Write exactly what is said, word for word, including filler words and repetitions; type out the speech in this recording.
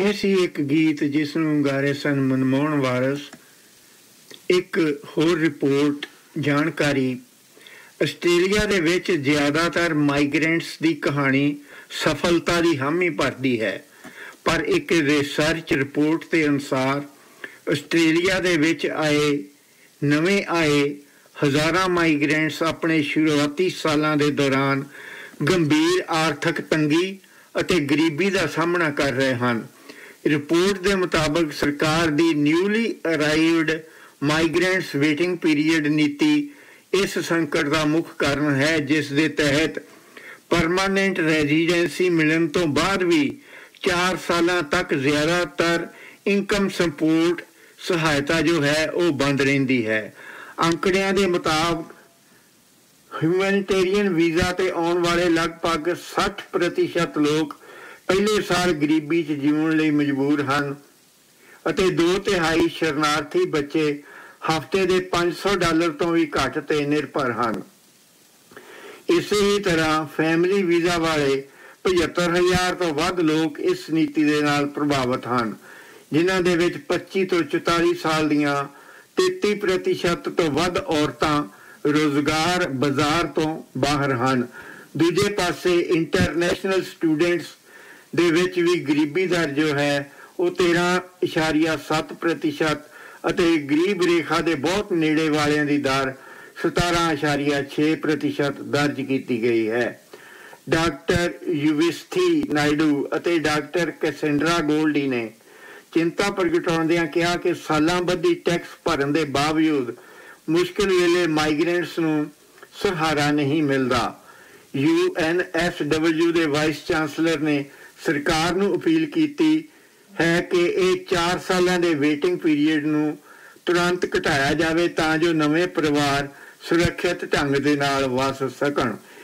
ਇਹ ਸੀ ਇੱਕ ਗੀਤ ਜਿਸ ਨੂੰ ਗਾ ਰਹੇ ਸਨ ਮਨਮੋਹਨ ਵਾਰਸ। ਇੱਕ ਹੋਰ ਰਿਪੋਰਟ ਜਾਣਕਾਰੀ, ਆਸਟ੍ਰੇਲੀਆ ਦੇ ਵਿੱਚ ਜ਼ਿਆਦਾਤਰ ਮਾਈਗਰੈਂਟਸ ਦੀ ਕਹਾਣੀ ਸਫਲਤਾ ਦੀ ਹਾਮੀ ਭਰਦੀ ਹੈ, ਪਰ ਇੱਕ ਰਿਸਰਚ ਰਿਪੋਰਟ ਦੇ ਅਨੁਸਾਰ ਆਸਟ੍ਰੇਲੀਆ ਦੇ ਵਿੱਚ ਆਏ ਨਵੇਂ ਆਏ ਹਜ਼ਾਰਾਂ ਮਾਈਗਰੈਂਟਸ ਆਪਣੇ ਸ਼ੁਰੂਆਤੀ ਸਾਲਾਂ ਦੇ ਦੌਰਾਨ ਗੰਭੀਰ ਆਰਥਿਕ ਤੰਗੀ ਅਤੇ ਗਰੀਬੀ ਦਾ ਸਾਹਮਣਾ ਕਰ ਰਹੇ ਹਨ। ਰਿਪੋਰਟ ਦੇ ਮੁਤਾਬਕ ਸਰਕਾਰ ਦੀ ਨਿਊਲੀ ਅਰਾਈਵਡ ਮਾਈਗਰੈਂਟਸ ਵੇਟਿੰਗ ਪੀਰੀਅਡ ਨੀਤੀ ਇਸ ਸੰਕਟ ਦਾ ਮੁੱਖ ਕਾਰਨ ਹੈ, ਜਿਸ ਦੇ ਤਹਿਤ ਪਰਮਾਨੈਂਟ ਰੈਜ਼ੀਡੈਂਸੀ ਮਿਲਣ ਤੋਂ ਬਾਅਦ ਵੀ ਚਾਰ ਸਾਲਾਂ ਤੱਕ ਜ਼ਿਆਦਾਤਰ ਇਨਕਮ ਸਪੋਰਟ ਸਹਾਇਤਾ ਜੋ ਹੈ ਉਹ ਬੰਦ ਰਹਿੰਦੀ ਹੈ। ਅੰਕੜਿਆਂ ਦੇ ਮੁਤਾਬਕ ਹਿਊਮੈਨਿਟੇਰੀਅਨ ਵੀਜ਼ਾ ਤੇ ਆਉਣ ਵਾਲੇ ਲਗਭਗ ਸੱਠ ਪ੍ਰਤੀਸ਼ਤ ਲੋਕ ਪਹਿਲੇ ਸਾਲ ਗਰੀਬੀ 'ਚ ਜਿਉਣ ਲਈ ਮਜਬੂਰ ਹਨ ਅਤੇ ਦੋ ਤਿਹਾਈ ਸ਼ਰਨਾਰਥੀ ਬੱਚੇ ਹਫ਼ਤੇ ਦੇ ਪੰਜ ਸੌ ਡਾਲਰ ਤੋਂ ਵੀ ਘੱਟ 'ਤੇ ਨਿਰਭਰ ਹਨ। ਇਸੇ ਹੀ ਤਰ੍ਹਾਂ ਫੈਮਿਲੀ ਵੀਜ਼ਾ ਵਾਲੇ ਪਝੱਤਰ ਹਜ਼ਾਰ ਤੋਂ ਵੱਧ ਲੋਕ ਇਸ ਨੀਤੀ ਦੇ ਨਾਲ ਪ੍ਰਭਾਵਿਤ ਹਨ, ਜਿਨ੍ਹਾਂ ਦੇ ਵਿੱਚ ਪੱਚੀ ਤੋਂ ਚੁਤਾਲੀ ਸਾਲ ਦੀਆਂ ਤੇਤੀ ਪ੍ਰਤੀਸ਼ਤ ਤੋਂ ਵੱਧ ਔਰਤਾਂ ਰੁਜ਼ਗਾਰ ਬਾਜ਼ਾਰ ਤੋਂ ਬਾਹਰ ਹਨ। ਦੂਜੇ ਪਾਸੇ ਇੰਟਰਨੈਸ਼ਨਲ ਸਟੂਡੈਂਟਸ ਦੇ ਵਿੱਚ ਵੀ ਗਰੀਬੀ ਦਰ ਜੋ ਹੈ ਉਹ ਤੇਰਾਂ ਇਸ਼ਾਰੀਆ ਸੱਤ ਪ੍ਰਤੀਸ਼ਤ ਅਤੇ ਗਰੀਬ ਰੇਖਾ ਦੇ ਬਹੁਤ ਨੇੜੇ ਵਾਲਿਆਂ ਦੀ ਦਰ ਸਤਾਰਾਂ ਇਸ਼ਾਰੀਆ ਛੇ ਪ੍ਰਤੀਸ਼ਤ ਦਰਜ ਕੀਤੀ ਗਈ ਹੈ। ਡਾਕਟਰ ਯੂਵਿਸਥੀ ਨਾਇਡੂ ਅਤੇ ਡਾਕਟਰ ਕੈਸੈਂਡਰਾ ਗੋਲਡੀ ਨੇ ਚਿੰਤਾ ਪ੍ਰਗਟਾਉਂਦਿਆਂ ਕਿਹਾ ਕਿ ਸਾਲਾਂ ਬੱਧੀ ਟੈਕਸ ਭਰਨ ਦੇ ਬਾਵਜੂਦ ਮੁਸ਼ਕਿਲ ਵੇਲੇ ਮਾਈਗਰੈਂਟਸ ਨੂੰ ਸਹਾਰਾ ਨਹੀਂ ਮਿਲਦਾ। ਯੂ ਐਨ ਐਸ ਡਬਲਿਊ ਦੇ ਵਾਈਸ ਚਾਂਸਲਰ ਨੇ ਸਰਕਾਰ ਨੂੰ ਅਪੀਲ ਕੀਤੀ ਹੈ ਕਿ ਇਹ ਚਾਰ ਸਾਲਾਂ ਦੇ ਵੇਟਿੰਗ ਪੀਰੀਅਡ ਨੂੰ ਤੁਰੰਤ ਘਟਾਇਆ ਜਾਵੇ ਤਾਂ ਜੋ ਨਵੇਂ ਪਰਿਵਾਰ ਸੁਰੱਖਿਅਤ ਢੰਗ ਦੇ ਨਾਲ ਵਸ ਸਕਣ।